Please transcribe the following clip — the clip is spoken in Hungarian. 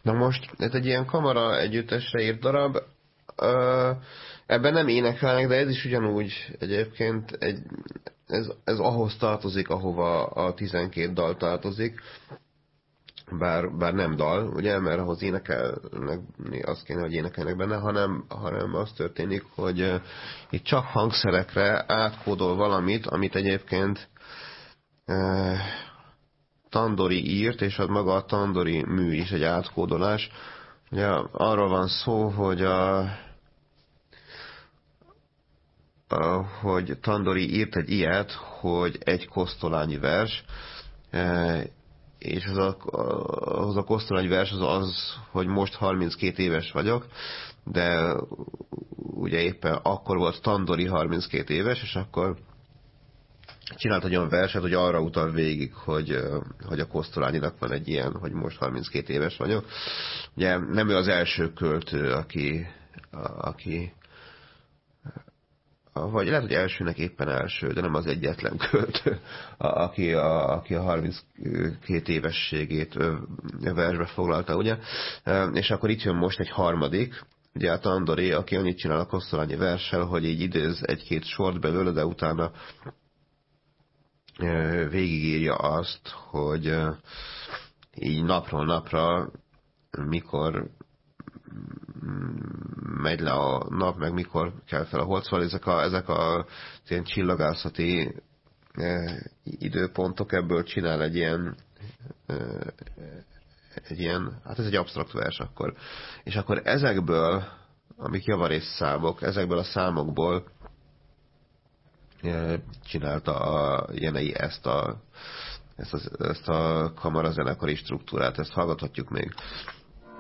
Na most, ez egy ilyen kamara együttesre írt darab, ö, ebben nem énekelnek, de ez is ugyanúgy egyébként ez ahhoz tartozik, ahova a 12 dal tartozik, bár nem dal, ugye, mert ahhoz énekelnek, azt kéne, hogy énekelnek benne, hanem az történik, hogy itt csak hangszerekre átkódol valamit, amit egyébként Tandori írt, és az maga a Tandori mű is egy átkódolás. Ugye arról van szó, hogy Tandori írt egy ilyet, hogy egy kosztolányi vers, és az a kosztolányi vers az, hogy most 32 éves vagyok, de ugye éppen akkor volt Tandori 32 éves, és akkor csinált egy olyan verset, hogy arra utal végig, hogy a Kosztolányinak van egy ilyen, hogy most 32 éves vagyok. Ugye nem ő az első költő, aki vagy lehet, hogy elsőnek éppen első, de nem az egyetlen költő, aki a 32 évességét versbe foglalta, ugye? És akkor itt jön most egy harmadik, ugye a Tandori, aki annyit csinál a Kosztolányi verssel, hogy így idéz egy-két sort belőle, de utána végigírja azt, hogy így napról napra mikor megy le a nap, meg mikor kell fel a hold, szóval ezek a ilyen csillagászati időpontok, ebből csinál egy ilyen, hát ez egy absztrakt vers akkor. És akkor ezekből, amik javarész számok, ezekből a számokból csinálta a Jenei ezt a kamarazenekari struktúrát, ezt hallgathatjuk még.